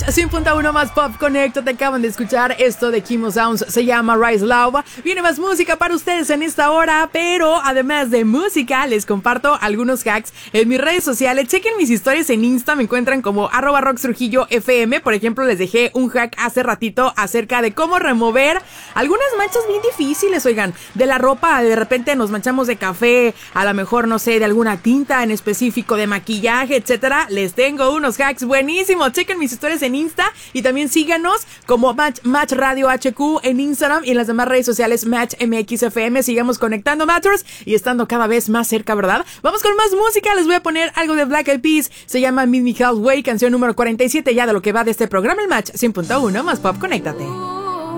100.1 más pop, conecto. Te acaban de escuchar esto de Kimo Sounds, se llama Rise Love. Viene más música para ustedes en esta hora, pero además de música, les comparto algunos hacks en mis redes sociales. Chequen mis historias en Insta, me encuentran como @roxtrujillofm. Por ejemplo, les dejé un hack hace ratito acerca de cómo remover algunas manchas bien difíciles, oigan, de la ropa. De repente nos manchamos de café, a lo mejor, no sé, de alguna tinta en específico, de maquillaje, etcétera. Les tengo unos hacks buenísimos. Chequen mis historias en Insta y también síganos como Match Radio HQ en Instagram y en las demás redes sociales Match MXFM. Sigamos conectando, Matters, y estando cada vez más cerca, ¿verdad? Vamos con más música. Les voy a poner algo de Black Eyed Peas. Se llama Meet Me Halfway, canción número 47 ya de lo que va de este programa, el Match 100.1 más pop. Conéctate.